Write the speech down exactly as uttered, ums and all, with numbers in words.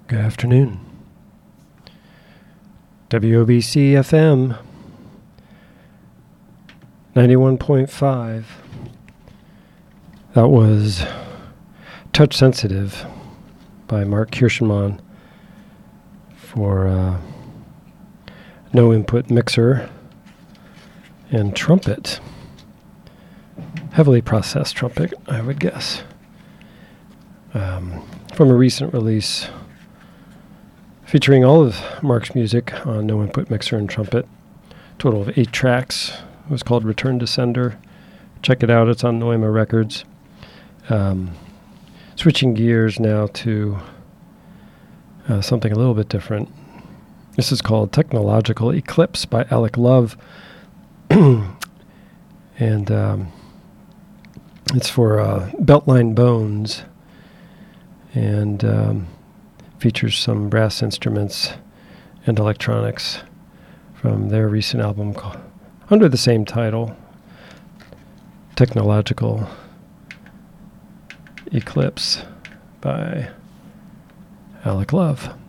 Good afternoon. W O B C F M ninety-one point five. That was Touch Sensitive by Mark Kirschenmann for uh, no input mixer and trumpet. Heavily processed trumpet, I would guess. Um, from a recent release featuring all of Mark's music on no input mixer and trumpet. Total of eight tracks. It was called Return to Sender. Check it out. It's on Noema Records. Um, switching gears now to uh, something a little bit different. This is called Technological Eclipse by Alec Love. and um, it's for uh, Beltline Bones. And um, features some brass instruments and electronics from their recent album called, under the same title, Technological Eclipse by Alec Love.